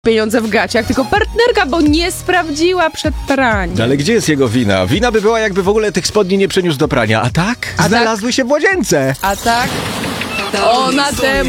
pieniądze w gaciach, tylko partnerka, bo nie sprawdziła przed praniem. Ale gdzie jest jego wina? Wina by była, jakby w ogóle tych spodni nie przeniósł do prania. A tak? Znalazły się w łazience. A tak? Ona temu